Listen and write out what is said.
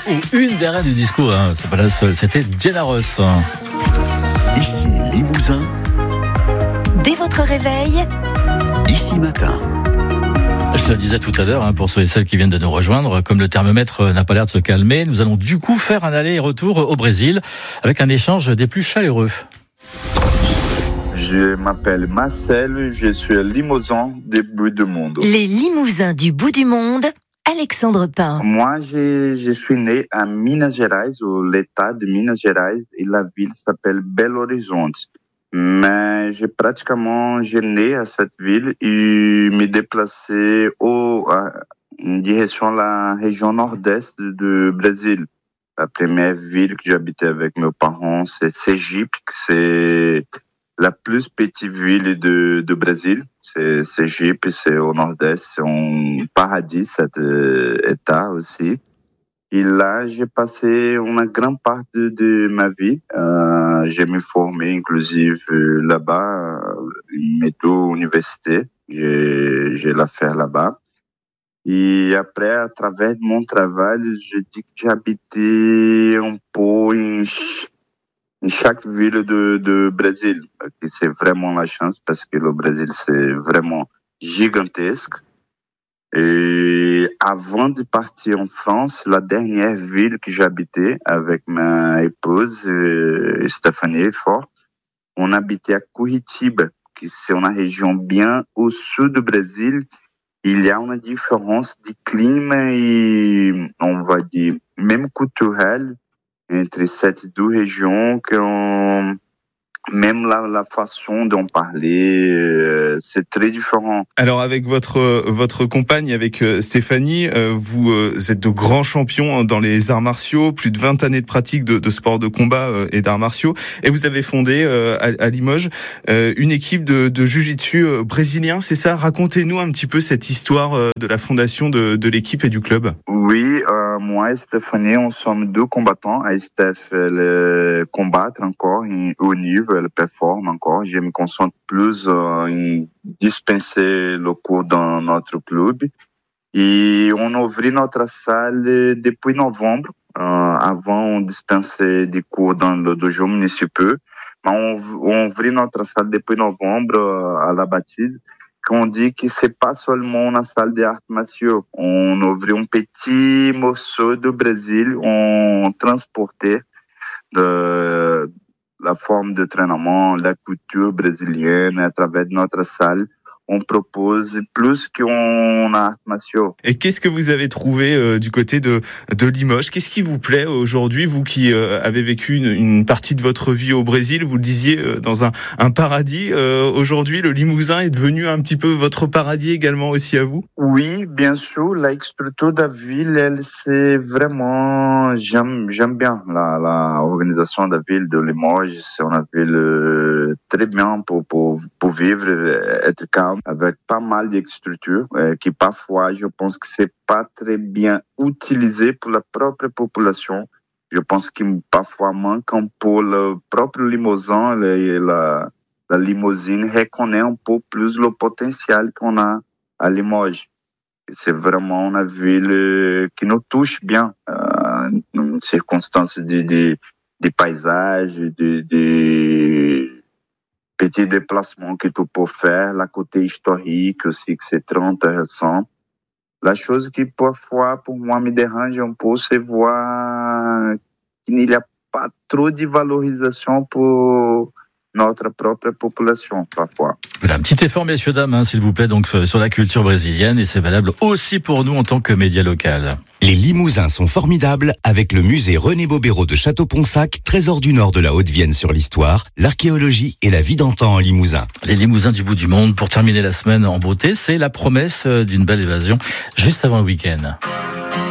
ou une des reines du disco, hein. C'est pas la seule, c'était Diana Ross. Ici Limousin. Dès votre réveil, Ici Matin. Je le disais tout à l'heure, hein, pour ceux et celles qui viennent de nous rejoindre, comme le thermomètre n'a pas l'air de se calmer, nous allons du coup faire un aller-retour au Brésil avec un échange des plus chaleureux. Je m'appelle Marcel, je suis limousin du bout du monde. les Limousins du bout du monde, Alexandre Pin. Moi, je suis né à Minas Gerais, ou l'état de Minas Gerais, et la ville s'appelle Belo Horizonte. Mais j'ai né à cette ville et me déplacé en direction de la région nord-est du Brésil. La première ville que j'habitais avec mes parents, c'est Sergipe, c'est la plus petite ville du Brésil. C'est Sergipe, c'est au nord-est, c'est un paradis, cet état aussi. Et là, j'ai passé une grande partie de ma vie. J'ai me formé, inclusive, là-bas, métro université. J'ai l'affaire là-bas. Et après, à travers mon travail, je dis que j'habitais un peu em chaque ville do Brésil. C'est vraiment la chance parce que le Brésil, c'est vraiment gigantesque. Et avant de partir en France, la dernière ville que j'habitais avec ma épouse, Stéphanie Fort, on habitait à Curitiba, qui c'est une région bien au sud du Brésil. Il y a une différence de climat et, on va dire, même culturelle entre ces deux régions même la façon d'en parler, c'est très différent. Alors avec votre compagne, avec Stéphanie, vous êtes de grands champions dans les arts martiaux, plus de 20 années de pratique de sport de combat et d'arts martiaux, et vous avez fondé à Limoges une équipe de jiu-jitsu brésilien, c'est ça? Racontez-nous un petit peu cette histoire de la fondation de l'équipe et du club. Oui, moi et Stéphanie, on sommes deux combattants. Et Steph, elle combat encore au niveau, elle performe encore. Je me concentre plus en dispenser le cours dans notre club. Et on a ouvert notre salle depuis novembre. Avant, on dispensait des cours dans le dojo municipal. Mais on ouvert notre salle depuis novembre à la Baptiste. On dit que c'est pas seulement une salle d'arts martiaux. On ouvre un petit morceau du Brésil, on transportait la forme de treinament, la culture brésilienne à travers notre salle. On propose plus qu'un art martiaux. Et qu'est-ce que vous avez trouvé du côté de Limoges? Qu'est-ce qui vous plaît aujourd'hui, vous qui avez vécu une partie de votre vie au Brésil? Vous le disiez, dans un paradis. Aujourd'hui, le Limousin est devenu un petit peu votre paradis également aussi à vous? Oui, bien sûr. La structure de la ville, elle, c'est vraiment... J'aime bien la organisation de la ville de Limoges. C'est une ville très bien pour vivre, être calme, avec pas mal de structures qui parfois, je pense que c'est pas très bien utilisé pour la propre population. Je pense qu'il parfois manque un peu le propre Limousin, la Limousine reconnaît un peu plus le potentiel qu'on a à Limoges. C'est vraiment une ville qui nous touche bien, dans circonstances des paysages, des petits déplacements que tu peux faire, la côté historique aussi, que c'est très intéressant. La chose qui parfois, pour moi, me dérange un peu, c'est voir qu'il n'y a pas trop de valorisation pour notre propre population, parfois. Voilà, un petit effort, messieurs, dames, s'il vous plaît, donc sur la culture brésilienne, et c'est valable aussi pour nous en tant que média local. Les Limousins sont formidables avec le musée René Bobéro de Château-Ponsac, trésor du nord de la Haute-Vienne sur l'histoire, l'archéologie et la vie d'antan en Limousin. Les Limousins du bout du monde, pour terminer la semaine en beauté, c'est la promesse d'une belle évasion juste avant le week-end.